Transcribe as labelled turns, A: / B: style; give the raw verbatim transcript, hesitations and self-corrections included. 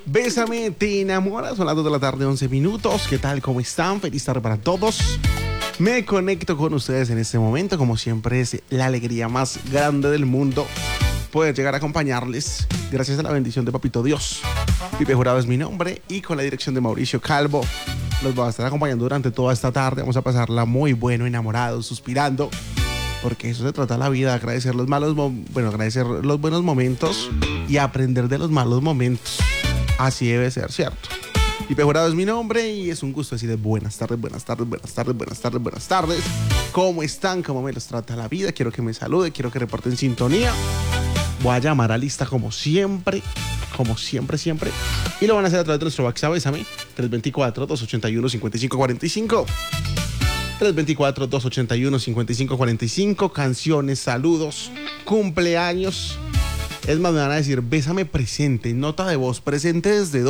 A: Bésame, te enamoras. Son las dos de la tarde, once minutos. ¿Qué tal? ¿Cómo están? Feliz tarde para todos. Me conecto con ustedes en este momento. Como siempre, es la alegría más grande del mundo poder llegar a acompañarles gracias a la bendición de Papito Dios. Pipe Jurado es mi nombre y con la dirección de Mauricio Calvo los voy a estar acompañando durante toda esta tarde. Vamos a pasarla muy bueno, enamorados, suspirando, porque eso se trata la vida, agradecer los malos, bueno, agradecer los buenos momentos y aprender de los malos momentos. Así debe ser, ¿cierto? Pipe Jurado es mi nombre y es un gusto decir buenas tardes, buenas tardes, buenas tardes, buenas tardes, buenas tardes. ¿Cómo están? ¿Cómo me los trata la vida? Quiero que me salude, quiero que reporten sintonía. Voy a llamar a lista como siempre, como siempre, siempre. Y lo van a hacer a través de nuestro WhatsApp, Bésame, tres dos cuatro, dos ocho uno, cinco cinco cuatro cinco. tres dos cuatro, dos ocho uno, cinco cinco cuatro cinco. Canciones, saludos, cumpleaños. Es más, me van a decir, bésame presente, nota de voz presente desde